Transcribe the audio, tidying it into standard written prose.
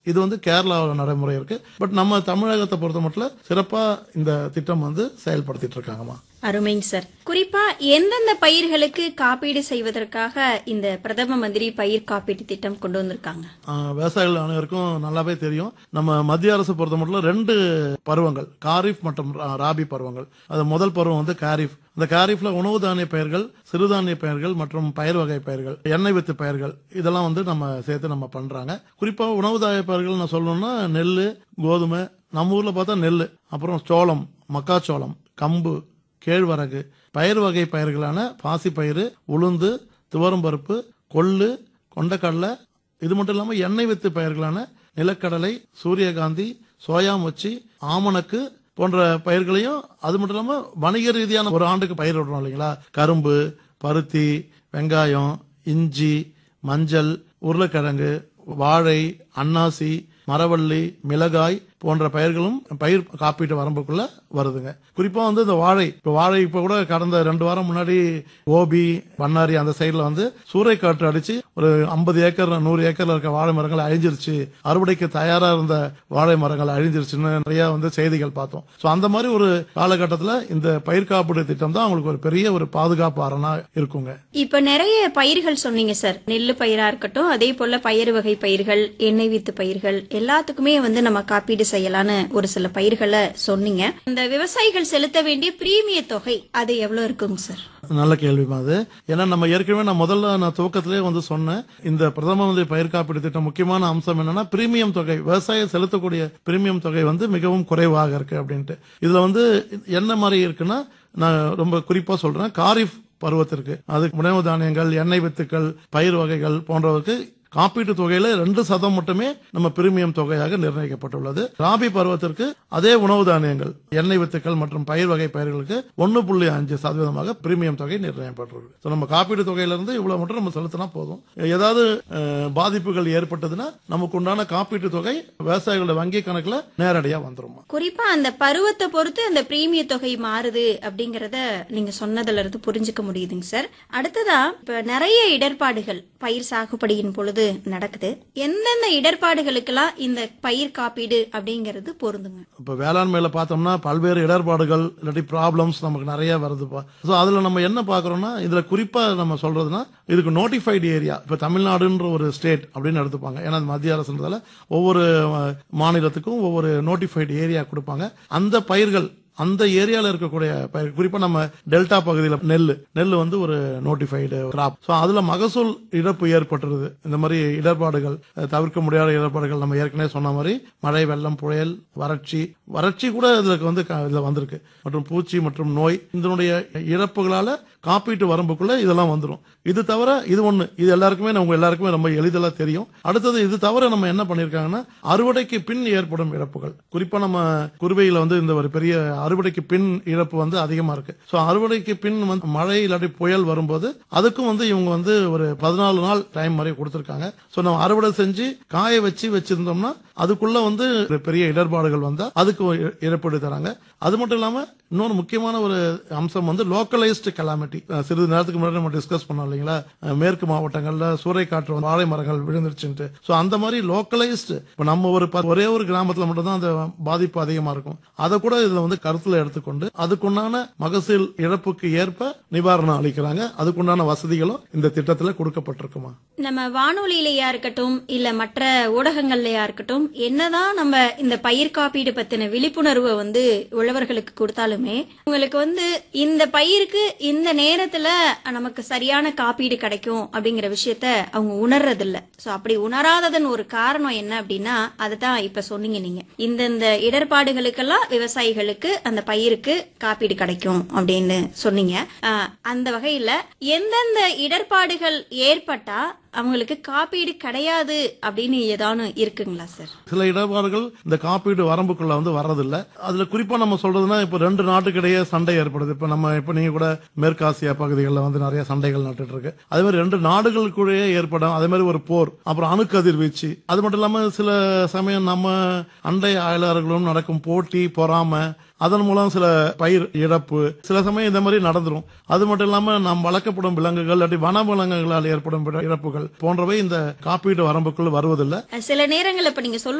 இது வந்து கேரளாவில் நடைமுறை இருக்கு. பட் நம்ம தமிழகத்தை பொறுத்த மட்டும் சிறப்பா இந்த திட்டம் வந்து செயல்படுத்திட்டு இருக்காங்கம்மா. அருமைங்க சார். குறிப்பா எந்தெந்த பயிர்களுக்கு காப்பீடு செய்வதற்காக இந்த பிரதம மந்திரி பயிர் காப்பீட்டு திட்டம் கொண்டு வந்திருக்காங்க? விவசாயிகள் அனைவருக்கும் நல்லாவே தெரியும். நம்ம மத்திய அரசு பொறுத்த மட்டும் 2 பருவங்கள், காரிஃப் மற்றும் ராபி பருவங்கள். அது முதல் பருவம் வந்து காரிஃப். அந்த காரிஃப்ல உணவு தானிய பயிர்கள், சிறுதானிய பயிர்கள் மற்றும் பயிர் வகை பயிர்கள், எண்ணெய் வித்து பயிர்கள் இதெல்லாம் வந்து நம்ம சேர்த்து நம்ம பண்றாங்க. குறிப்பா உணவு தானிய பயிர்கள் நான் சொல்லணும்னா நெல், கோதுமை, நம்ம ஊர்ல பார்த்தா நெல், அப்புறம் சோளம், மக்காச்சோளம், கம்பு, கேழ்வரகு, பயிர் வகை பயிர்களான பாசிப்பயிறு, உளுந்து, துவரம்பருப்பு, கொள்ளு, கொண்டக்கடலை, இது மட்டும் இல்லாம எண்ணெய் வித்து பயிர்களான நிலக்கடலை, சூரியகாந்தி, சோயா மொச்சி, ஆமணக்கு போன்ற பயிர்களையும், அது மட்டும் இல்லாம வணிக ரீதியான ஒரு ஆண்டுக்கு பயிர் விடுறோம் இல்லைங்களா, கரும்பு, பருத்தி, வெங்காயம், இஞ்சி, மஞ்சள், உருளைக்கிழங்கு, வாழை, அன்னாசி, மரவள்ளி, மிளகாய் போன்ற பயிர்களும் பயிர் காப்பீட்டு வரம்புக்குள்ள வருதுங்க. குறிப்பா வந்து இந்த வாழை, இப்ப கூட கடந்த 2 வாரம் முன்னாடி ஓபி, பண்ணாரி அந்த சைடுல வந்து சூறைக்காற்று அடிச்சு ஒரு 50 ஏக்கர் 100 ஏக்கர்ல இருக்க வாழை மரங்கள் அழிஞ்சிருச்சு, அறுவடைக்கு தயாரா இருந்த வாழை மரங்கள் அழிஞ்சிருச்சுன்னு நிறைய வந்து செய்திகள் பார்த்தோம். சோ அந்த மாதிரி ஒரு காலகட்டத்துல இந்த பயிர் காப்பீடு திட்டம் தான் அவங்களுக்கு ஒரு பெரிய ஒரு பாதுகாப்பு அரணா இருக்குங்க. இப்ப நிறைய பயிர்கள் சொன்னீங்க சார். நெல்லு பயிரா இருக்கட்டும், அதே போல பயிர் வகை பயிர்கள், எண்ணெய் வித்து பயிர்கள் எல்லாத்துக்குமே வந்து நம்ம காப்பீடு செய்யலான்னு ஒரு சில பயிர்களை சொன்னீங்க. இந்த விவசாயிகள் செலுத்த வேண்டிய பிரீமிய தொகை அது எவ்வளவு இருக்குங்க சார்? நல்ல கேள்விமா அது. ஏன்னா நம்ம ஏற்கனவே நான் துவக்கத்திலே வந்து சொன்னேன், இந்த பிரதம மந்திரி பயிர் காப்பீடு திட்டம் முக்கியமான அம்சம் என்னன்னா பிரீமியம் தொகை, விவசாயம் செலுத்தக்கூடிய பிரீமியம் தொகை வந்து மிகவும் குறைவாக இருக்கு அப்படின்ட்டு. இதுல வந்து என்ன மாதிரி இருக்குன்னா, நான் ரொம்ப குறிப்பா சொல்றேன், காரிஃப் பருவத்திற்கு அதுக்கு உணவு தானியங்கள், எண்ணெய் வித்துக்கள், பயிர் வகைகள் போன்றவருக்கு காப்பீட்டு தொகையில 2% மட்டுமே நம்ம பிரீமியம் தொகையாக நிர்ணயிக்கப்பட்டுள்ளது. ராபி பருவத்திற்கு அதே உணவு தானியங்கள், எண்ணெய் வித்துக்கள் மற்றும் பயிர் வகை பயிர்களுக்கு 1.5% பிரீமியம் தொகை நிர்ணயிக்கப்பட்டுள்ளது. நம்ம காப்பீட்டு தொகையிலிருந்து இவ்வளவு மட்டும் நம்ம செலுத்தினா போதும். ஏதாவது பாதிப்புகள் ஏற்பட்டதுன்னா நமக்கு உண்டான காப்பீட்டு தொகை விவசாயிகளோட வங்கி கணக்குல நேரடியா வந்துரும். குறிப்பா அந்த பருவத்தை பொறுத்து அந்த பிரீமிய தொகை மாறுது அப்படிங்கறத நீங்க சொன்னதுல இருந்து புரிஞ்சுக்க முடியுதுங்க சார். அடுத்ததா இப்ப நிறைய இடர்பாடுகள் பயிர் சாகுபடியின் பொழுது நடக்குது. எந்தெந்த இடர்பாடுகளுக்கெல்லாம் இந்த பயிர் காப்பீடு அப்படிங்கிறது பொருந்துங்க? இப்ப வேளாண்மையில பார்த்தோம்னா பல்வேறு இடர்பாடுகள் இல்லாட்டி ப்ராப்ளம்ஸ் நமக்கு நிறைய வருதுப்பா. சோ அதுல நம்ம என்ன பாக்குறோம்னா, இதுல குறிப்பா நம்ம சொல்றதுன்னா இதுக்கு நோட்டிஃபைடு ஏரியா, இப்ப தமிழ்நாடுன்ற ஒரு ஸ்டேட் அப்படின்னு எடுத்துப்பாங்க. ஏன்னா மத்திய அரசுன்றதால ஒவ்வொரு மாநிலத்துக்கும் ஒவ்வொரு நோட்டிஃபைடு ஏரியா கொடுப்பாங்க. அந்த பயிர்கள் அந்த ஏரியால இருக்கக்கூடிய பயிர், குறிப்பா நம்ம டெல்டா பகுதியில் நெல் வந்து ஒரு நோட்டிஃபைடு கிராப். சோ அதுல மகசூல் இழப்பு ஏற்பட்டுருது. இந்த மாதிரி இடர்பாடுகள், தவிர்க்க முடியாத இடர்பாடுகள் நம்ம ஏற்கனவே சொன்ன மாதிரி மழை, வெள்ளம், புயல், வறட்சி கூட இதுல வந்திருக்கு, மற்றும் பூச்சி மற்றும் நோய், இதனுடைய இழப்புகளால காப்பீட்டு வரம்புக்குள்ள இதெல்லாம் வந்துடும். இது தவிர இது எல்லாருக்குமே ரொம்ப எளிதலா தெரியும். அடுத்தது இது தவிர நம்ம என்ன பண்ணிருக்காங்கன்னா, அறுவடைக்கு பின் ஏற்படும் இழப்புகள், குறிப்பா நம்ம குருவையில வந்து இந்த ஒரு பெரிய அறுவடைக்கு பின் இழப்பு வந்து அதிகமா இருக்கு. சோ அறுவடைக்கு பின் வந்து மழை இல்லாட்டி புயல் வரும்போது அதுக்கும் வந்து இவங்க வந்து ஒரு 14 நாள் டைம் மாதிரி கொடுத்திருக்காங்க. சோ நம்ம அறுவடை செஞ்சு காய வச்சிருந்தோம்னா அதுக்குள்ள வந்து பெரிய இடர்பாடுகள் வந்தா அதுக்கு இழப்பீடு தராங்க. அது மட்டும் இல்லாம இன்னொரு முக்கியமான ஒரு அம்சம் வந்து லோக்கலைஸ்டு கலாமிட்டி. சிறிது நேரத்துக்கு முன்னாடி நம்ம டிஸ்கஸ் பண்ணோம் இல்லைங்களா, மேற்கு மாவட்டங்கள்ல சூறைக்காற்று வாழை மரங்கள் விழுந்துருச்சுட்டு. சோ அந்த மாதிரி லோக்கலைஸ்டு, இப்ப நம்ம ஒரே ஒரு கிராமத்துல மட்டும் தான் அந்த பாதிப்பு அதிகமா இருக்கும். அதை கூட இதுல வந்து கருத்துல எடுத்துக்கொண்டு அதுக்குண்டான மகசூல் இழப்புக்கு ஏற்ப நிவாரணம் அளிக்கிறாங்க. அதுக்குண்டான வசதிகளும் இந்த திட்டத்துல கொடுக்கப்பட்டிருக்குமா. நம்ம வானொலியிலயா இருக்கட்டும் இல்ல மற்ற ஊடகங்கள்லயா இருக்கட்டும், என்னதான் நம்ம இந்த பயிர் காப்பீடு பத்தின விழிப்புணர்வை வந்து உழவர்களுக்கு கொடுத்தாலுமே உங்களுக்கு வந்து இந்த பயிருக்கு இந்த நேரத்துல நமக்கு சரியான காப்பீடு கிடைக்கும் அப்படிங்கிற விஷயத்த அவங்க உணர்றது இல்ல. சோ அப்படி உணராததன் ஒரு காரணம் என்ன அப்படின்னா, அதுதான் இப்ப சொன்னீங்க நீங்க, இந்த இடர்பாடுகளுக்கெல்லாம் விவசாயிகளுக்கு அந்த பயிருக்கு காப்பீடு கிடைக்கும் அப்படின்னு சொன்னீங்க. அந்த வகையில எந்தெந்த இடர்பாடுகள் ஏற்பட்டா அவங்களுக்கு காப்பீடு கிடையாது அப்படின்னு ஏதாவது இருக்குங்களா சார்? சில இடர்பாடுகள் இந்த காப்பீடு வரம்புக்குள்ள வந்து வர்றதில்ல. அதுல குறிப்பா நம்ம சொல்றதுன்னா, இப்ப 2 நாட்டுக்கிடையே சண்டை ஏற்படுது. இப்ப நீங்க கூட மேற்காசியா பகுதிகளில் வந்து நிறைய சண்டைகள் நட்டுட்டு இருக்கு. அதே மாதிரி 2 நாடுகளுக்குள்ளேயே ஏற்படும். அதே மாதிரி ஒரு போர், அப்புறம் அணுக்கதிர்வீச்சு, அது மட்டும் இல்லாம சில சமயம் நம்ம அண்டை அயலார்களும் நடக்கும் போட்டி, பொறாமை, அதன் மூலம் சில பயிர் இழப்பு சில சமயம் இந்த மாதிரி நடந்துரும். அது மட்டும் இல்லாம நாம் வளர்க்கப்படும் விலங்குகள் இல்லாட்டி வனவிலங்குகளால் ஏற்படும் இழப்புகள் போன்றவை இந்த காப்பீட்டு வரம்புக்குள் வருவதில்லை. சில நேரங்கள் இப்ப நீங்க